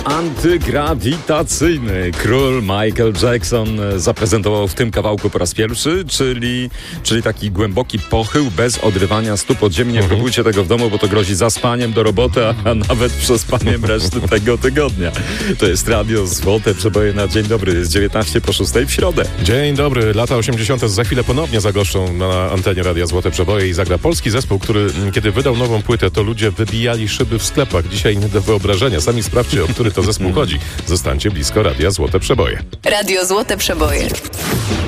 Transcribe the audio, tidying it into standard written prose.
Antygrawitacyjny król Michael Jackson zaprezentował w tym kawałku po raz pierwszy, czyli taki głęboki pochył bez odrywania stóp od ziemi. Nie próbujcie tego w domu, bo to grozi zaspaniem do roboty, a nawet przespaniem reszty tego tygodnia. To jest Radio Złote Przeboje na dzień dobry. Jest 19:06 w środę. Dzień dobry. Lata 80. za chwilę ponownie zagoszczą na antenie Radia Złote Przeboje i zagra polski zespół, który kiedy wydał nową płytę, to ludzie wybijali szyby w sklepach. Dzisiaj nie do wyobrażenia. Sami sprawdźcie, o który to zespół chodzi. Zostańcie blisko Radia Złote Przeboje. Radio Złote Przeboje.